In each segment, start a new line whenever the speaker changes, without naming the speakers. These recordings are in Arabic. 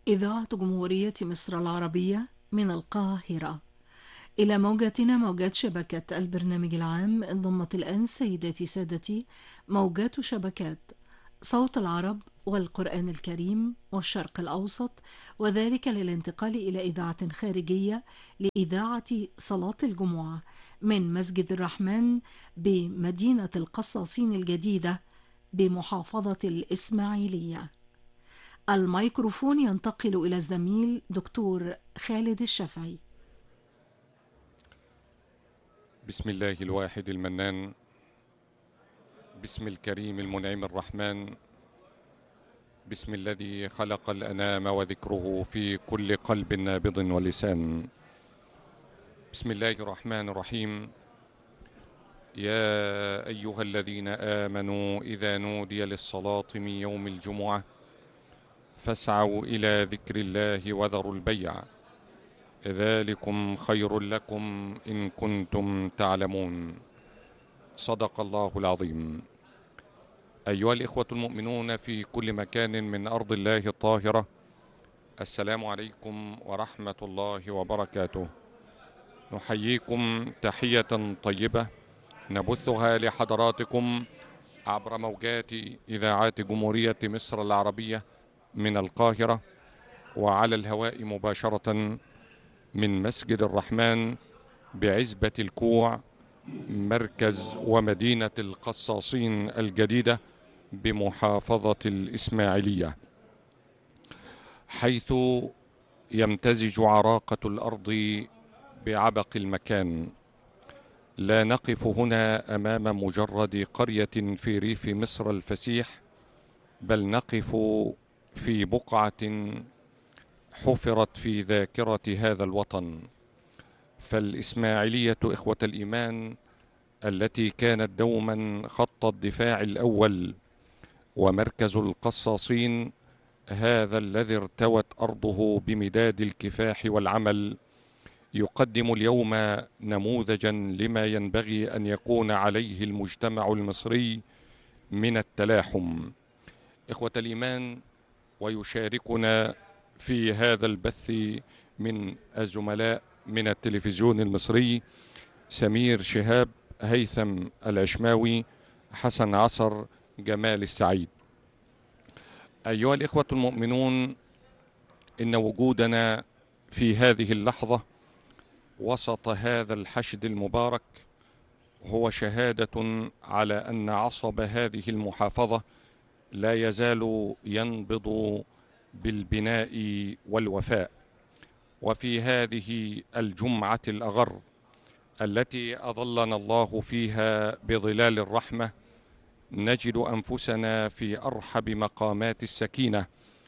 إذاعة جمهورية مصر العربية من القاهرة. إلى موجاتنا موجات شبكة البرنامج العام انضمت الآن سيداتي سادتي موجات شبكات صوت العرب والقرآن الكريم والشرق الأوسط، وذلك للانتقال إلى إذاعة خارجية لإذاعة صلاة الجمعة من مسجد الرحمن بمدينة القصاصين الجديدة بمحافظة الإسماعيلية. الميكروفون ينتقل إلى الزميل دكتور خالد الشافعي.
بسم الله الواحد المنان، بسم الكريم المنعم الرحمن، بسم الذي خلق الأنام وذكره في كل قلب نابض ولسان. بسم الله الرحمن الرحيم. يا أيها الذين آمنوا إذا نودي للصلاة من يوم الجمعة فاسعوا إلى ذكر الله وذروا البيع، ذلكم خير لكم إن كنتم تعلمون. صدق الله العظيم. أيها الإخوة المؤمنون في كل مكان من أرض الله الطاهرة، السلام عليكم ورحمة الله وبركاته. نحييكم تحية طيبة نبثها لحضراتكم عبر موجات إذاعات جمهورية مصر العربية من القاهرة، وعلى الهواء مباشرة من مسجد الرحمن بعزبة الكوع، مركز ومدينة القصاصين الجديدة بمحافظة الإسماعيلية، حيث يمتزج عراقة الأرض بعبق المكان. لا نقف هنا أمام مجرد قرية في ريف مصر الفسيح، بل نقف في بقعة حفرت في ذاكرة هذا الوطن. فالإسماعيلية إخوة الإيمان التي كانت دوما خط الدفاع الأول ومركز القصاصين، هذا الذي ارتوت أرضه بمداد الكفاح والعمل، يقدم اليوم نموذجا لما ينبغي أن يكون عليه المجتمع المصري من التلاحم. إخوة الإيمان، ويشاركنا في هذا البث من الزملاء من التلفزيون المصري سمير شهاب، هيثم العشماوي، حسن عصر، جمال السعيد. أيها الإخوة المؤمنون، إن وجودنا في هذه اللحظة وسط هذا الحشد المبارك هو شهادة على أن عصب هذه المحافظة لا يزال ينبض بالبناء والوفاء. وفي هذه الجمعة الأغر التي أظلنا الله فيها بظلال الرحمة، نجد أنفسنا في أرحب مقامات السكينة.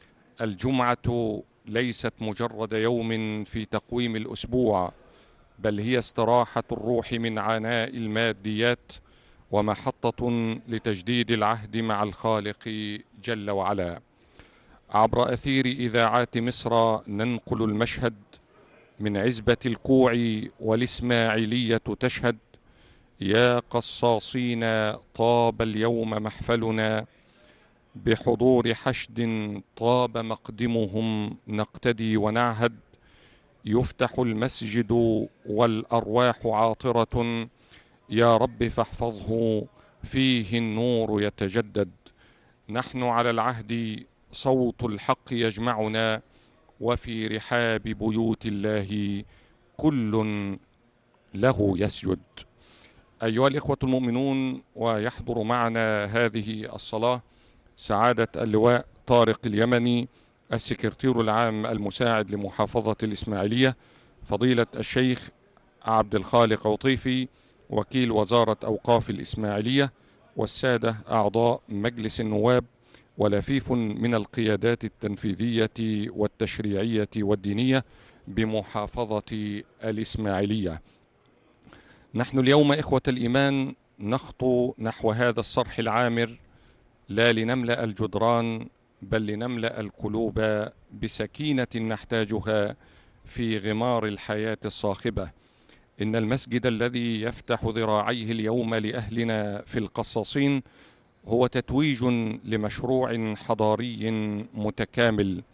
الجمعة ليست مجرد يوم في تقويم الأسبوع، بل هي استراحة الروح من عناء الماديات، ومحطة لتجديد العهد مع الخالق جل وعلا. عبر أثير إذاعات مصر ننقل المشهد من عزبة الكوع والإسماعيلية تشهد: يا قصاصين طاب اليوم محفلنا، بحضور حشد طاب مقدمهم نقتدي ونعهد. يفتح المسجد والأرواح عاطرة، يا رب فاحفظه فيه النور يتجدد. نحن على العهد، صوت الحق يجمعنا، وفي رحاب بيوت الله كل له يسجد. أيها الإخوة المؤمنون، ويحضر معنا هذه الصلاة سعادة اللواء طارق اليمني، السكرتير العام المساعد لمحافظة الإسماعيلية، فضيلة الشيخ عبد الخالق عطيفي وكيل وزارة أوقاف الإسماعيلية، والسادة أعضاء مجلس النواب، ولفيف من القيادات التنفيذية والتشريعية والدينية بمحافظة الإسماعيلية. نحن اليوم إخوة الإيمان نخطو نحو هذا الصرح العامر، لا لنملأ الجدران بل لنملأ القلوب بسكينة نحتاجها في غمار الحياة الصاخبة. إن المسجد الذي يفتح ذراعيه اليوم لأهلنا في القصاصين هو تتويج لمشروع حضاري متكامل.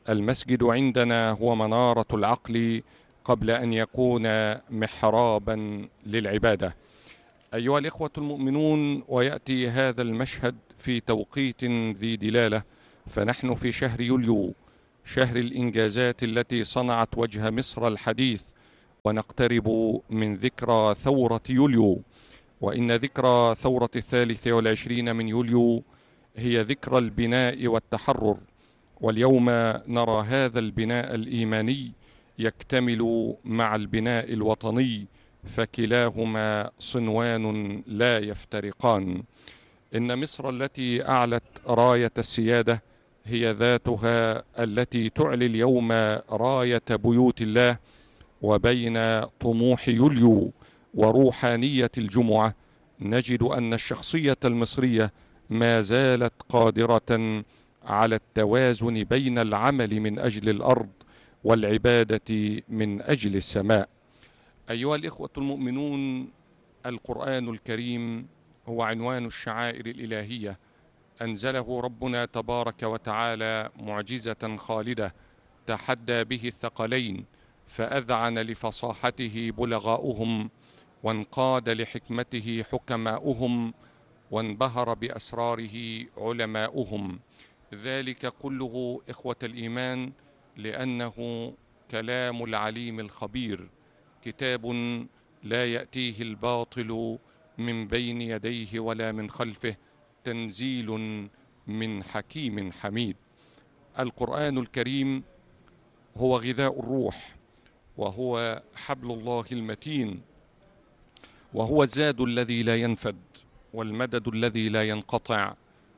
المسجد عندنا هو منارة العقل قبل أن يكون محرابا للعبادة. أيها الإخوة المؤمنون، ويأتي هذا المشهد في توقيت ذي دلالة، فنحن في شهر يوليو، شهر الإنجازات التي صنعت وجه مصر الحديث، ونقترب من ذكرى ثورة يوليو. وإن ذكرى ثورة 23 من يوليو هي ذكرى البناء والتحرر، واليوم نرى هذا البناء الإيماني يكتمل مع البناء الوطني، فكلاهما صنوان لا يفترقان. إن مصر التي أعلت راية السيادة هي ذاتها التي تعلي اليوم راية بيوت الله. وبين طموح يوليو وروحانية الجمعة نجد أن الشخصية المصرية ما زالت قادرة على التوازن بين العمل من أجل الأرض والعبادة من أجل السماء. أيها الإخوة المؤمنون، القرآن الكريم هو عنوان الشعائر الإلهية، أنزله ربنا تبارك وتعالى معجزة خالدة تحدى به الثقلين، فأذعن لفصاحته بلغاؤهم، وانقاد لحكمته حكماؤهم، وانبهر بأسراره علماؤهم. ذلك كله إخوة الإيمان لأنه كلام العليم الخبير، كتاب لا يأتيه الباطل من بين يديه ولا من خلفه، تنزيل من حكيم حميد. القرآن الكريم هو غذاء الروح، وهو حبل الله المتين، وهو الزاد الذي لا ينفد، والمدد الذي لا ينقطع،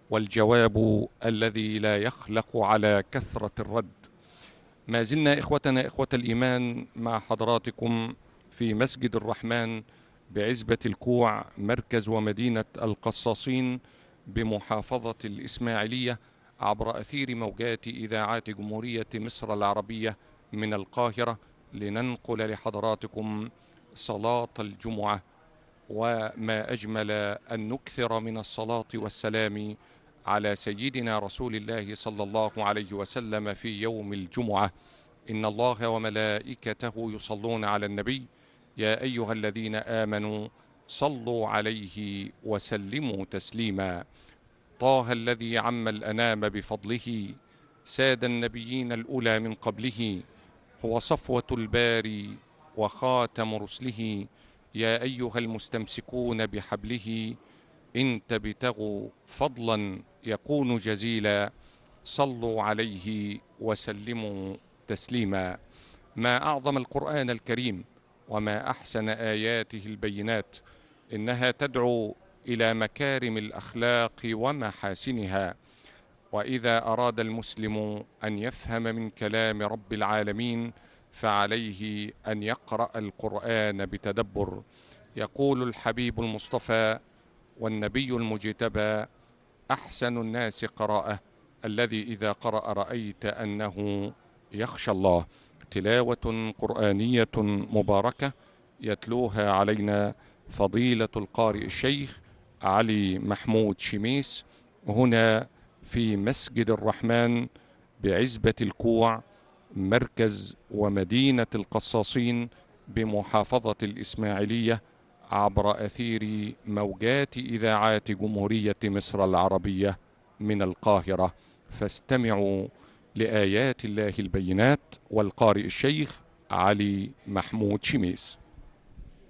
والجواب الذي لا يخلق على كثرة الرد. ما زلنا إخوتنا إخوة الإيمان مع حضراتكم في مسجد الرحمن بعزبة الكوع، مركز ومدينة القصاصين بمحافظة الإسماعيلية، عبر أثير موجات إذاعات جمهورية مصر العربية من القاهرة، لننقل لحضراتكم صلاة الجمعة. وما أجمل أن نكثر من الصلاة والسلام على سيدنا رسول الله صلى الله عليه وسلم في يوم الجمعة. إن الله وملائكته يصلون على النبي، يا أيها الذين آمنوا صلوا عليه وسلموا تسليما. طه الذي عم الأنام بفضله، ساد النبيين الأولى من قبله، هو صفوة الباري وخاتم رسله. يا أيها المستمسكون بحبله، إن تبتغوا فضلا يكون جزيلا، صلوا عليه وسلموا تسليما. ما أعظم القرآن الكريم، وما أحسن آياته البينات، إنها تدعو إلى مكارم الأخلاق ومحاسنها. وإذا أراد المسلم أن يفهم من كلام رب العالمين فعليه أن يقرأ القرآن بتدبر. يقول الحبيب المصطفى والنبي المجتبى: أحسن الناس قراءة الذي إذا قرأ رأيت أنه يخشى الله. تلاوة قرآنية مباركة يتلوها علينا فضيلة القارئ الشيخ علي محمود شميس، هنا في مسجد الرحمن بعزبة الكوع، مركز ومدينة القصاصين بمحافظة الإسماعيلية، عبر أثير موجات إذاعات جمهورية مصر العربية من القاهرة. فاستمعوا لآيات الله البينات والقارئ الشيخ علي محمود شميس.